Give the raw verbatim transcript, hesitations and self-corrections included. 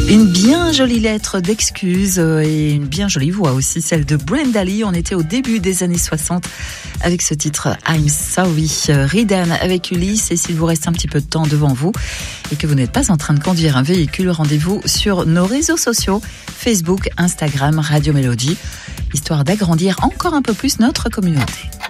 Une bien jolie lettre d'excuses et une bien jolie voix aussi, celle de Brenda Lee. On était au début des années soixante avec ce titre I'm Sorry. Ridan avec Ulysse, et s'il vous reste un petit peu de temps devant vous et que vous n'êtes pas en train de conduire un véhicule, rendez-vous sur nos réseaux sociaux, Facebook, Instagram, Radio Mélodie, histoire d'agrandir encore un peu plus notre communauté.